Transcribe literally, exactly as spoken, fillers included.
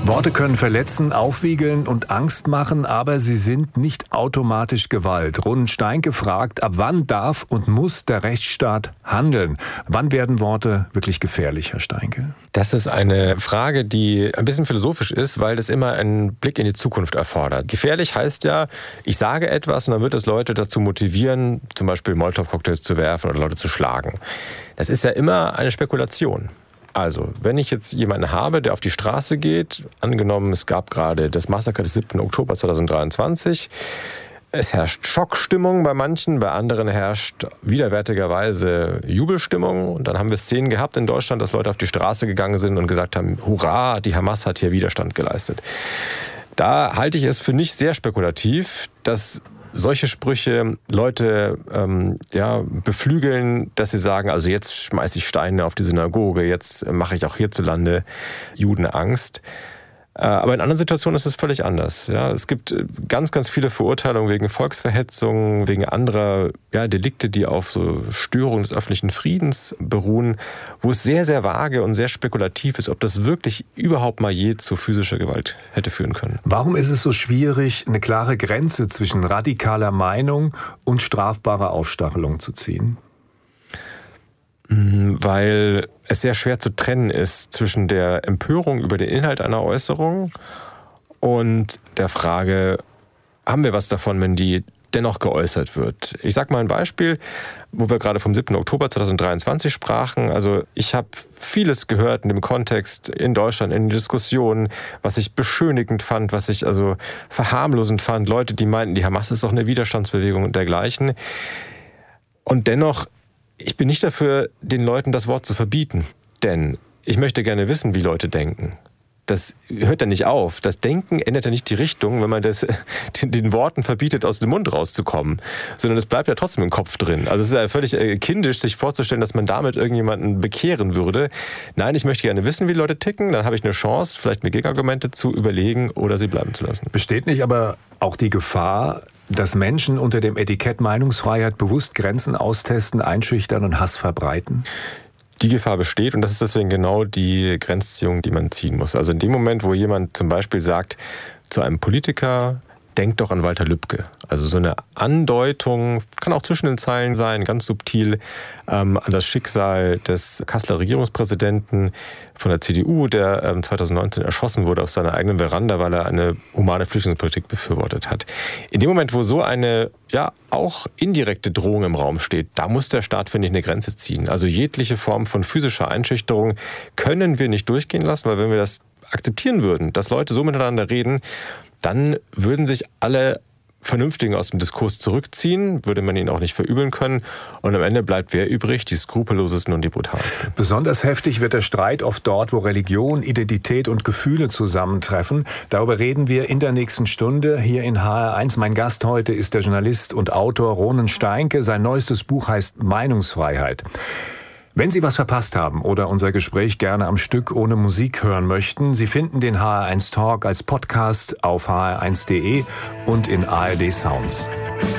Worte können verletzen, aufwiegeln und Angst machen, aber sie sind nicht automatisch Gewalt. Ronen Steinke fragt, ab wann darf und muss der Rechtsstaat handeln? Wann werden Worte wirklich gefährlich, Herr Steinke? Das ist eine Frage, die ein bisschen philosophisch ist, weil das immer einen Blick in die Zukunft erfordert. Gefährlich heißt ja, ich sage etwas und dann wird es Leute dazu motivieren, zum Beispiel Molotow-Cocktails zu werfen oder Leute zu schlagen. Das ist ja immer eine Spekulation. Also, wenn ich jetzt jemanden habe, der auf die Straße geht, angenommen, es gab gerade das Massaker des siebten Oktober zweitausenddreiundzwanzig, es herrscht Schockstimmung bei manchen, bei anderen herrscht widerwärtigerweise Jubelstimmung. Und dann haben wir Szenen gehabt in Deutschland, dass Leute auf die Straße gegangen sind und gesagt haben, hurra, die Hamas hat hier Widerstand geleistet. Da halte ich es für nicht sehr spekulativ, dass solche Sprüche Leute ähm, ja, beflügeln, dass sie sagen, also jetzt schmeiße ich Steine auf die Synagoge, jetzt mache ich auch hierzulande Juden Angst. Äh, aber in anderen Situationen ist es völlig anders. Ja, es gibt ganz, ganz viele Verurteilungen wegen Volksverhetzung, wegen anderer ja, Delikte, die auf so Störung des öffentlichen Friedens beruhen, wo es sehr, sehr vage und sehr spekulativ ist, ob das wirklich überhaupt mal je zu physischer Gewalt hätte führen können. Warum ist es so schwierig, eine klare Grenze zwischen radikaler Meinung und strafbarer Aufstachelung zu ziehen? Weil es sehr schwer zu trennen ist zwischen der Empörung über den Inhalt einer Äußerung und der Frage, haben wir was davon, wenn die dennoch geäußert wird. Ich sage mal ein Beispiel, wo wir gerade vom siebten Oktober zweitausenddreiundzwanzig sprachen. Also ich habe vieles gehört in dem Kontext in Deutschland, in Diskussionen, was ich beschönigend fand, was ich also verharmlosend fand. Leute, die meinten, die Hamas ist doch eine Widerstandsbewegung und dergleichen. Und dennoch, ich bin nicht dafür, den Leuten das Wort zu verbieten. Denn ich möchte gerne wissen, wie Leute denken. Das hört ja nicht auf. Das Denken ändert ja nicht die Richtung, wenn man das, den, den Worten verbietet, aus dem Mund rauszukommen. Sondern es bleibt ja trotzdem im Kopf drin. Also es ist ja völlig kindisch, sich vorzustellen, dass man damit irgendjemanden bekehren würde. Nein, ich möchte gerne wissen, wie Leute ticken. Dann habe ich eine Chance, vielleicht mir Gegenargumente zu überlegen oder sie bleiben zu lassen. Besteht nicht aber auch die Gefahr, dass Menschen unter dem Etikett Meinungsfreiheit bewusst Grenzen austesten, einschüchtern und Hass verbreiten? Die Gefahr besteht und das ist deswegen genau die Grenzziehung, die man ziehen muss. Also in dem Moment, wo jemand zum Beispiel sagt zu einem Politiker, denk doch an Walter Lübcke. Also so eine Andeutung, kann auch zwischen den Zeilen sein, ganz subtil, ähm, an das Schicksal des Kasseler Regierungspräsidenten von der C D U, der ähm, zweitausendneunzehn erschossen wurde auf seiner eigenen Veranda, weil er eine humane Flüchtlingspolitik befürwortet hat. In dem Moment, wo so eine ja auch indirekte Drohung im Raum steht, da muss der Staat, finde ich, eine Grenze ziehen. Also jegliche Form von physischer Einschüchterung können wir nicht durchgehen lassen, weil wenn wir das akzeptieren würden, dass Leute so miteinander reden, dann würden sich alle Vernünftigen aus dem Diskurs zurückziehen, würde man ihnen auch nicht verübeln können. Und am Ende bleibt wer übrig? Die Skrupellosesten und die Brutalsten. Besonders heftig wird der Streit oft dort, wo Religion, Identität und Gefühle zusammentreffen. Darüber reden wir in der nächsten Stunde hier in H R eins. Mein Gast heute ist der Journalist und Autor Ronen Steinke. Sein neuestes Buch heißt Meinungsfreiheit. Wenn Sie was verpasst haben oder unser Gespräch gerne am Stück ohne Musik hören möchten, Sie finden den H R eins Talk als Podcast auf h r eins punkt d e und in A R D Sounds.